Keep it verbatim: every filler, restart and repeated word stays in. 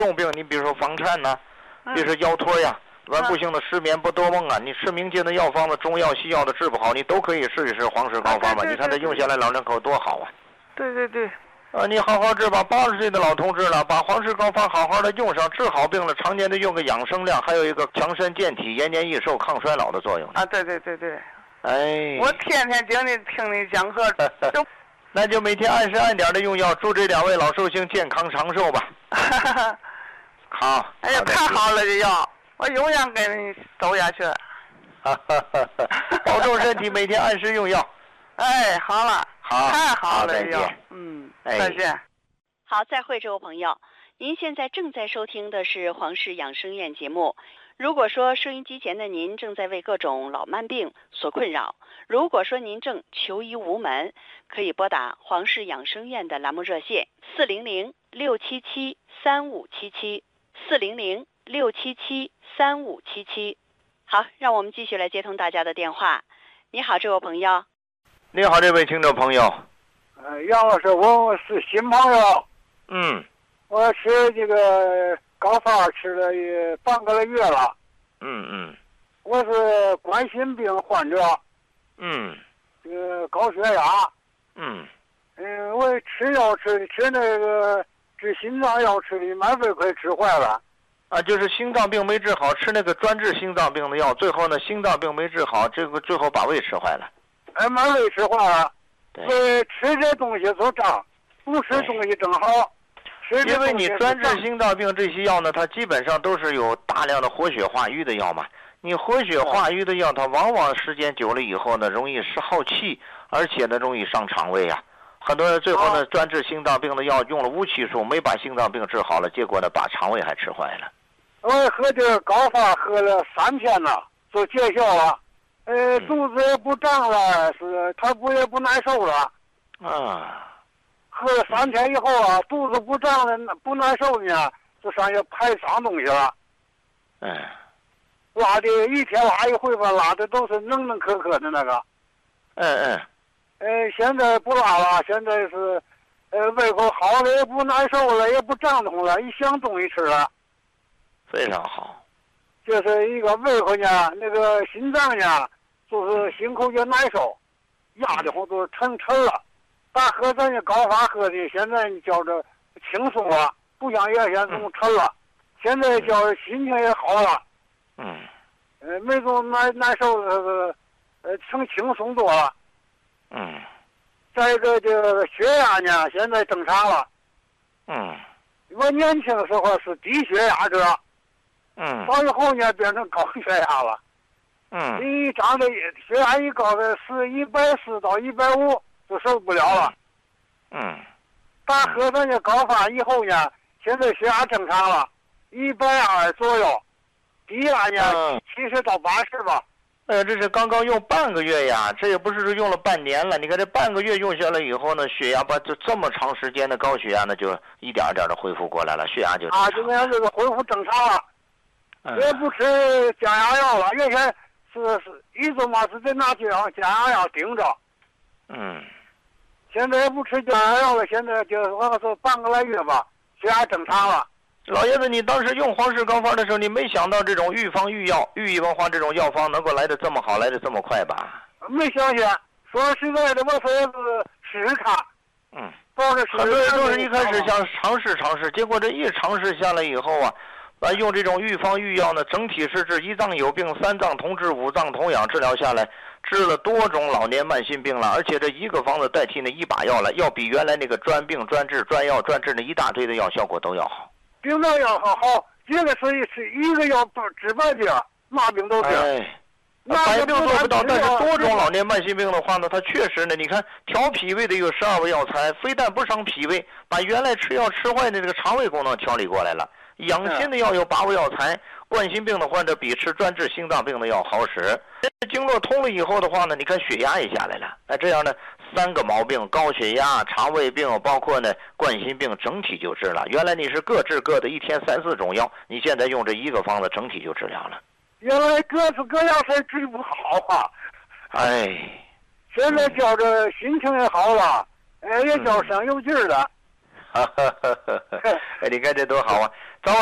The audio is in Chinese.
重病，你比如说房颤呐、啊，比如说腰托呀、顽固性的失眠不多梦啊，你吃明进的药方子、中药、西药的治不好，你都可以试一试黄氏膏方嘛。你看这用下来老两口多好啊！ 对对对。 啊，你好好治吧，八十岁的老同志了，把黄氏膏方好好的用上，治好病了，常年的用个养生量，还有一个强身健体、延年益寿、抗衰老的作用。 啊，对对对对。 哎。 我天天听你听你讲课， 那就每天按时按点的用药，祝这两位老寿星健康长寿吧。好。 哎呀，太好了，这药，我永远给你走下去。 保重身体，每天按时用药。 哎，好了。 好， 太好了， 再见。 嗯， 再见。 好，再会，这位朋友，您现在正在收听的是黄氏养生院节目。如果说收音机前的您正在为各种老慢病所困扰，如果说您正求医无门，可以拨打黄氏养生院的栏目热线四零零六七七三五七七四零零六七七三五七七。好，让我们继续来接通大家的电话。你好，这位朋友。 你好，这位听众朋友。 呃，杨老师，我是新朋友。 嗯。 我吃这个膏方吃了也半个月了。 嗯嗯。 我是冠心病患者。 嗯。 这个高血压。 嗯。 嗯，我吃药吃吃那个治心脏药吃的满肺快吃坏了。 啊，就是心脏病没治好，吃那个专治心脏病的药，最后呢，心脏病没治好，这个最后把胃吃坏了。 哎，满胃吃坏了。 对。 呃，吃这东西就胀，不吃东西正好。 因为你专治心脏病这些药呢，它基本上都是有大量的活血化瘀的药嘛。你活血化瘀的药，它往往时间久了以后呢，容易是耗气，而且呢，容易伤肠胃啊。很多人最后呢，专治心脏病的药用了无期数，没把心脏病治好了，结果呢，把肠胃还吃坏了。 我喝这个膏方喝了三天了，就见效了。呃，肚子也不胀了，是它不也不难受了。 啊。 喝了三天以后啊，肚子不胀了，不难受呢，就上去排脏东西了。 嗯。 拉的一天拉一回吧，拉的都是能能磕磕的那个。 嗯嗯。 呃，现在不拉了，现在是，呃，胃口好了，也不难受了，也不胀痛了，一想东西吃了。 非常好。 就是一个胃口呢，那个心脏呢，就是心口也难受，压的慌都是沉沉了。大喝咱这膏方喝的，现在叫着轻松了，不像原先这么沉了。现在叫心情也好了。 嗯。 呃，没这么难难受的，呃，挺轻松多了。 嗯。 再一个这个血压呢，现在正常了。 嗯。 我年轻的时候是低血压者。 嗯。 到以后呢，变成高血压了。 嗯。 一长的血压一高的是一百四到一百五，就受不了了。 嗯。 大喝咱这膏方以后呢，现在血压正常了，一百二左右，低压呢七十到八十吧。 呃，这是刚刚用半个月呀，这也不是用了半年了。你看这半个月用下来以后呢，血压把这这么长时间的高血压呢，就一点点的恢复过来了，血压就啊，就那样这个恢复正常了。 嗯、 也不吃降压药了，原先是是一周嘛是得拿降降压药顶着。 嗯。 现在也不吃降压药了，现在就我说半个来月吧，血压正常了。 老爷子，你当时用黄氏膏方的时候，你没想到这种预防预药、寓意文化这种药方能够来得这么好，来得这么快吧？ 没想起，说实在的，我说也是试试看。 嗯。 抱着试试看。 很多人都是一开始想尝试尝试，结果这一尝试下来以后啊。啊，用这种预防预药呢，整体是治一脏有病、三脏同治、五脏同养，治疗下来，治了多种老年慢性病了。而且这一个方子代替那一把药了，要比原来那个专病专治、专药专治那一大堆的药效果都要好。 病到药好好，这个是是一个药不治百病，嘛病都治。 哎，百病做不到，但是多种老年慢性病的话呢，它确实呢，你看调脾胃的有十二味药材，非但不伤脾胃，把原来吃药吃坏的这个肠胃功能调理过来了。养心的药有八味药材，冠心病的患者比吃专治心脏病的药好使。经络通了以后的话呢，你看血压也下来了。哎，这样呢，三个毛病，高血压、肠胃病，包括呢冠心病，整体就治了。原来你是各治各的，一天三四种药，你现在用这一个方子，整体就治疗了。 原来各式各样才治不好啊！ 哎， 现在觉着心情也好了，哎，也觉身有劲儿了。 哎，你看这多好啊！早